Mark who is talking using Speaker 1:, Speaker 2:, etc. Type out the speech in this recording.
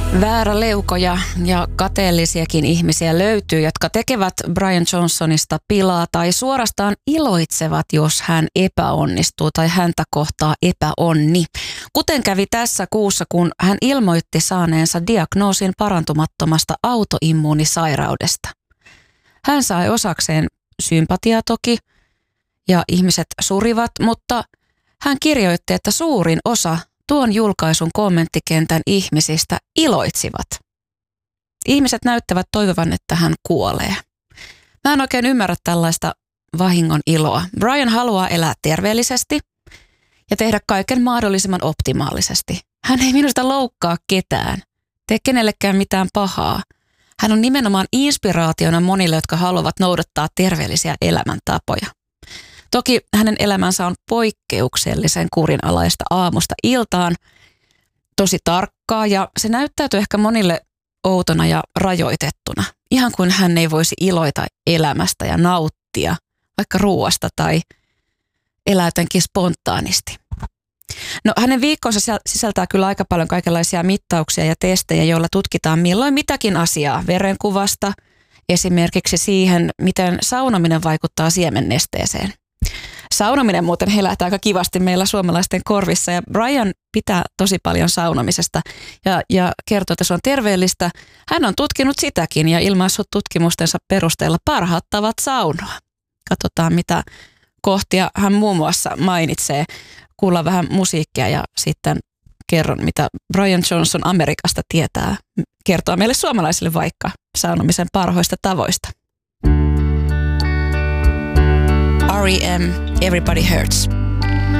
Speaker 1: Vääräleukoja ja kateellisiakin ihmisiä löytyy, jotka tekevät Brian Johnsonista pilaa tai suorastaan iloitsevat, jos hän epäonnistuu tai häntä kohtaa epäonni. Kuten kävi tässä kuussa, kun hän ilmoitti saaneensa diagnoosin parantumattomasta autoimmuunisairaudesta. Hän sai osakseen sympatiaa toki ja ihmiset surivat, mutta hän kirjoitti, että suurin osa tuon julkaisun kommenttikentän ihmisistä iloitsivat. Ihmiset näyttävät toivovan, että hän kuolee. Mä en oikein ymmärrä tällaista vahingon iloa. Brian haluaa elää terveellisesti ja tehdä kaiken mahdollisimman optimaalisesti. Hän ei minusta loukkaa ketään, tee kenellekään mitään pahaa. Hän on nimenomaan inspiraationa monille, jotka haluavat noudattaa terveellisiä elämäntapoja. Toki hänen elämänsä on poikkeuksellisen kurinalaista aamusta iltaan, tosi tarkkaa ja se näyttäytyy ehkä monille outona ja rajoitettuna. Ihan kuin hän ei voisi iloita elämästä ja nauttia vaikka ruoasta tai elää jotenkin spontaanisti. No hänen viikkonsa sisältää kyllä aika paljon kaikenlaisia mittauksia ja testejä, joilla tutkitaan milloin mitäkin asiaa verenkuvasta, esimerkiksi siihen, miten saunominen vaikuttaa siemennesteeseen. Saunominen muuten helähtää aika kivasti meillä suomalaisten korvissa ja Brian pitää tosi paljon saunomisesta ja kertoo, että se on terveellistä. Hän on tutkinut sitäkin ja ilmaissut tutkimustensa perusteella parhaat tavat saunoa. Katsotaan mitä kohtia hän muun muassa mainitsee. Kuullaan vähän musiikkia ja sitten kerron mitä Brian Johnson Amerikasta tietää. Kertoo meille suomalaisille vaikka saunomisen parhoista tavoista. R.E.M. Everybody Hurts.